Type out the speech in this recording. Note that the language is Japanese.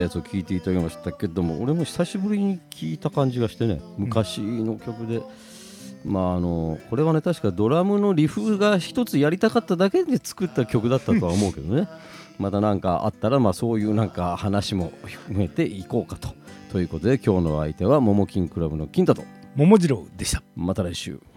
やつを聴いていただきましたけども、俺も久しぶりに聴いた感じがしてね、昔の曲で、これはね確かドラムのリフが一つやりたかっただけで作った曲だったとは思うけどねまた何かあったら、そういうなんか話も含めていこうかということで、今日の相手はももキンクラブの金太と桃次郎でした。 また来週。